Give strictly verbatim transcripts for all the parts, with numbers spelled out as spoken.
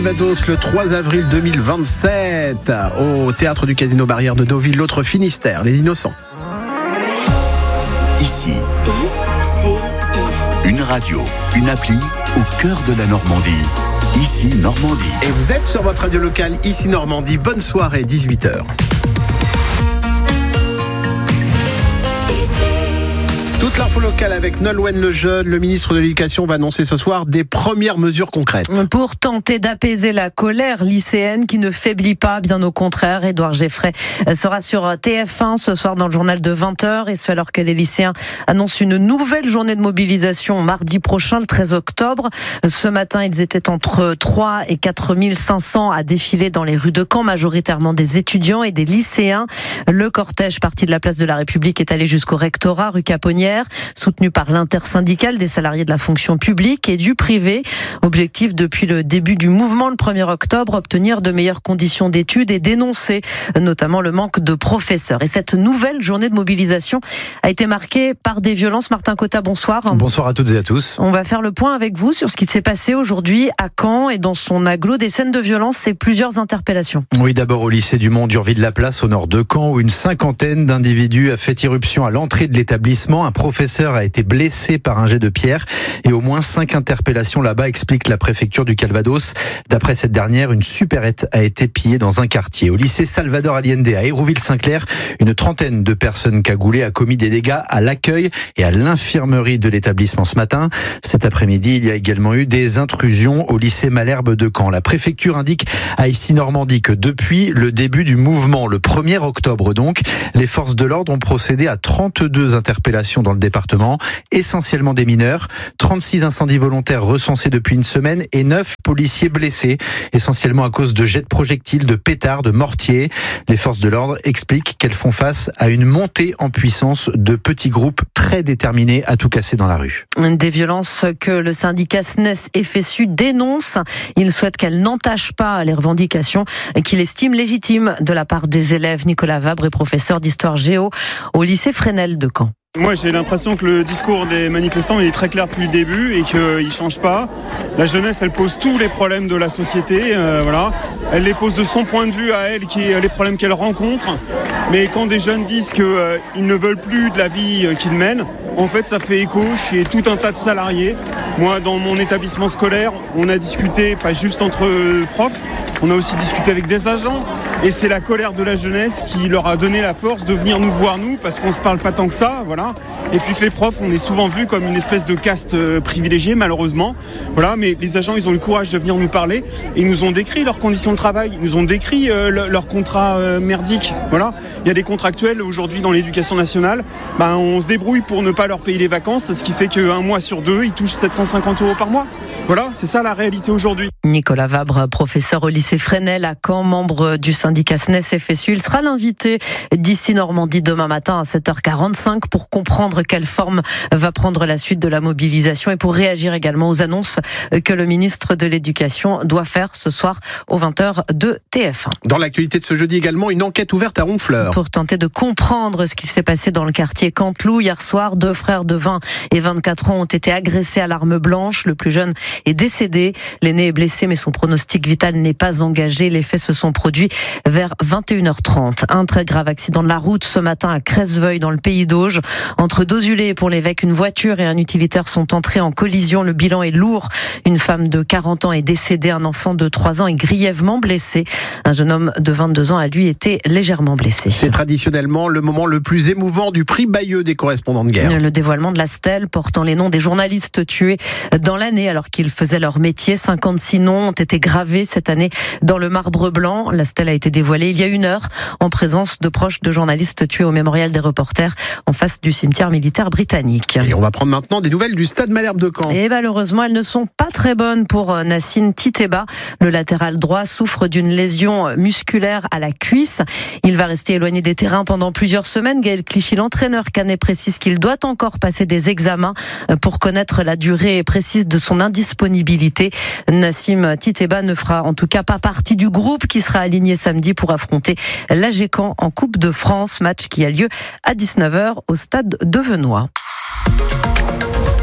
Calvados le trois avril deux mille vingt-sept au théâtre du Casino Barrière de Deauville, l'autre Finistère, Les Innocents. Ici, I C I. Une radio, une appli au cœur de la Normandie. Ici Normandie. Et vous êtes sur votre radio locale, Ici Normandie. Bonne soirée, dix-huit heures. Toute l'info locale avec Nolwenn Lejeune. Le ministre de l'Éducation va annoncer ce soir des premières mesures concrètes. Pour tenter d'apaiser la colère lycéenne qui ne faiblit pas, bien au contraire, Édouard Geffray sera sur T F un ce soir dans le journal de vingt heures, et ce alors que les lycéens annoncent une nouvelle journée de mobilisation mardi prochain, le treize octobre. Ce matin, ils étaient entre trois et quatre mille cinq cents à défiler dans les rues de Caen, majoritairement des étudiants et des lycéens. Le cortège parti de la place de la République est allé jusqu'au rectorat, rue Caponnière, soutenu par l'intersyndicale des salariés de la fonction publique et du privé. Objectif depuis le début du mouvement le premier octobre, obtenir de meilleures conditions d'études et dénoncer notamment le manque de professeurs. Et cette nouvelle journée de mobilisation a été marquée par des violences. Martin Cotta, bonsoir. Bonsoir à toutes et à tous. On va faire le point avec vous sur ce qui s'est passé aujourd'hui à Caen et dans son aglo, des scènes de violence et plusieurs interpellations. Oui, d'abord au lycée du Mont d'Urville-la-Place au nord de Caen, où une cinquantaine d'individus a fait irruption à l'entrée de l'établissement. Un professeur a été blessé par un jet de pierre et au moins cinq interpellations là-bas, explique la préfecture du Calvados. D'après cette dernière, une supérette a été pillée dans un quartier. Au lycée Salvador Allende à Hérouville-Saint-Clair, une trentaine de personnes cagoulées a commis des dégâts à l'accueil et à l'infirmerie de l'établissement ce matin. Cet après-midi, il y a également eu des intrusions au lycée Malherbe de Caen. La préfecture indique à Ici Normandie que depuis le début du mouvement, le premier octobre donc, les forces de l'ordre ont procédé à trente-deux interpellations dans le département, essentiellement des mineurs, trente-six incendies volontaires recensés depuis une semaine et neuf policiers blessés, essentiellement à cause de jets de projectiles, de pétards, de mortiers. Les forces de l'ordre expliquent qu'elles font face à une montée en puissance de petits groupes très déterminés à tout casser dans la rue. Des violences que le syndicat S N E S F S U dénonce. Il souhaite qu'elles n'entachent pas les revendications qu'il estime légitimes de la part des élèves. Nicolas Vabre est professeur d'histoire géo au lycée Fresnel de Caen. Moi, j'ai l'impression que le discours des manifestants il est très clair depuis le début et qu'il ne change pas. La jeunesse, elle pose tous les problèmes de la société. Euh, voilà. Elle les pose de son point de vue à elle, qui est les problèmes qu'elle rencontre. Mais quand des jeunes disent qu'ils euh, ne veulent plus de la vie euh, qu'ils mènent, en fait, ça fait écho chez tout un tas de salariés. Moi, dans mon établissement scolaire, on a discuté, pas juste entre profs, on a aussi discuté avec des agents. Et c'est la colère de la jeunesse qui leur a donné la force de venir nous voir, nous, parce qu'on ne se parle pas tant que ça, voilà. Et puis que les profs, on est souvent vus comme une espèce de caste privilégiée, malheureusement. Voilà, mais les agents, ils ont eu le courage de venir nous parler et ils nous ont décrit leurs conditions de travail, ils nous ont décrit euh, le, leur contrat euh, merdique. Voilà. Il y a des contractuels aujourd'hui dans l'éducation nationale. Ben, on se débrouille pour ne pas leur payer les vacances, ce qui fait qu'un mois sur deux, ils touchent sept cent cinquante euros par mois. Voilà, c'est ça la réalité aujourd'hui. Nicolas Vabre, professeur au lycée Fresnel à Caen, membre du syndicat S N E S F S U. Il sera l'invité d'Ici Normandie demain matin à sept heures quarante-cinq pour comprendre quelle forme va prendre la suite de la mobilisation et pour réagir également aux annonces que le ministre de l'Éducation doit faire ce soir aux vingt heures de T F un. Dans l'actualité de ce jeudi également, une enquête ouverte à Honfleur. Pour tenter de comprendre ce qui s'est passé dans le quartier Canteloup hier soir, deux frères de vingt et vingt-quatre ans ont été agressés à l'arme blanche. Le plus jeune est décédé. L'aîné est blessé, mais son pronostic vital n'est pas engagé. Les faits se sont produits vers vingt et une heures trente. Un très grave accident de la route ce matin à Cresseveuil, dans le pays d'Auge. Entre Dozulé et Pont-l'Évêque, une voiture et un utilitaire sont entrés en collision. Le bilan est lourd. Une femme de quarante ans est décédée. Un enfant de trois ans est grièvement blessé. Un jeune homme de vingt-deux ans a lui été légèrement blessé. C'est traditionnellement le moment le plus émouvant du prix Bayeux des correspondants de guerre. Le dévoilement de la stèle portant les noms des journalistes tués dans l'année alors qu'ils faisaient leur métier. cinquante-six noms ont été gravés cette année dans le marbre blanc. La stèle a été dévoilée il y a une heure en présence de proches de journalistes tués au mémorial des reporters en face du cimetière militaire britannique. Et on va prendre maintenant des nouvelles du stade Malherbe de Caen. Et malheureusement, elles ne sont pas très bonnes pour Nassine Titeba. Le latéral droit souffre d'une lésion musculaire à la cuisse. Il va rester éloigné des terrains pendant plusieurs semaines. Gaël Clichy, l'entraîneur canet, précise qu'il doit encore passer des examens pour connaître la durée précise de son indisponibilité. Nassim Titeba ne fera en tout cas pas partie du groupe qui sera aligné samedi pour affronter l'A G Caen en Coupe de France, match qui a lieu à dix-neuf heures au stade de Venoy.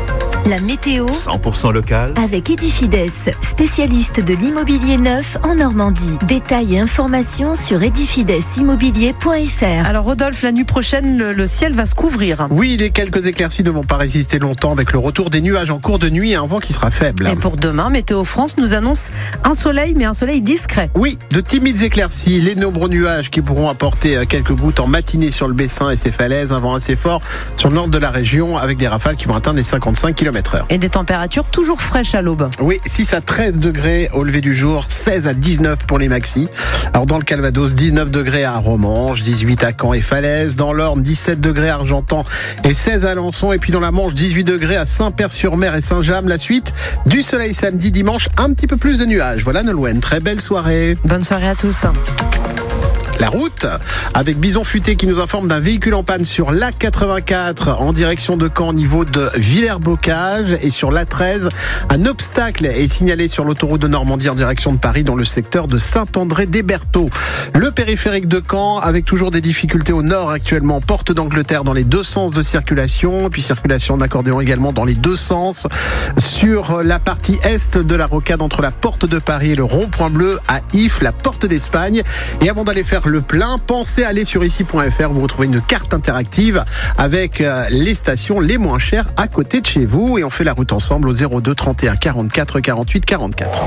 La météo cent pour cent local avec Edifides, spécialiste de l'immobilier neuf en Normandie. Détails et informations sur edifides immobilier point f r. Alors Rodolphe, la nuit prochaine, le, le ciel va se couvrir. Oui, les quelques éclaircies ne vont pas résister longtemps avec le retour des nuages en cours de nuit et un vent qui sera faible. Et pour demain, Météo France nous annonce un soleil, mais un soleil discret. Oui, de timides éclaircies, les nombreux nuages qui pourront apporter quelques gouttes en matinée sur le Bessin et ses falaises, un vent assez fort sur le nord de la région avec des rafales qui vont atteindre les cinquante-cinq kilomètres heure. Et des températures toujours fraîches à l'aube. Oui, six à treize degrés au lever du jour, seize à dix-neuf pour les maxis. Alors dans le Calvados, dix-neuf degrés à Romanche, dix-huit à Caen et Falaise. Dans l'Orne, dix-sept degrés à Argentan et seize à Alençon. Et puis dans la Manche, dix-huit degrés à Saint-Père-sur-Mer et Saint-James. La suite, du soleil samedi, dimanche, un petit peu plus de nuages. Voilà Nolwenn, très belle soirée. Bonne soirée à tous. La route, avec Bison Futé qui nous informe d'un véhicule en panne sur l'A quatre-vingt-quatre en direction de Caen au niveau de Villers-Bocage, et sur l'A treize, un obstacle est signalé sur l'autoroute de Normandie en direction de Paris dans le secteur de Saint-André-des-Bertaux. Le périphérique de Caen avec toujours des difficultés au nord actuellement, porte d'Angleterre dans les deux sens de circulation, puis circulation d'accordéon également dans les deux sens sur la partie est de la rocade entre la porte de Paris et le rond-point bleu à Ifs, la porte d'Espagne. Et avant d'aller faire le plein, pensez à aller sur ici point f r, vous retrouvez une carte interactive avec les stations les moins chères à côté de chez vous, et on fait la route ensemble au zéro deux trente et un quarante-quatre quarante-huit quarante-quatre.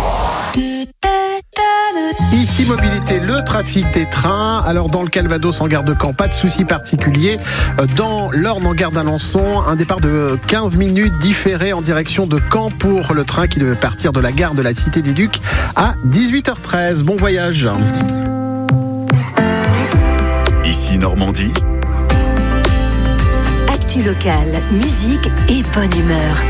Ici Mobilité, le trafic des trains. Alors dans le Calvados en gare de Caen, pas de souci particulier. Dans l'Orne en gare d'Alençon, un départ de quinze minutes différé en direction de Caen pour le train qui devait partir de la gare de la Cité des Ducs à dix-huit heures treize. Bon voyage. Ici Normandie. Actu locale, musique et bonne humeur.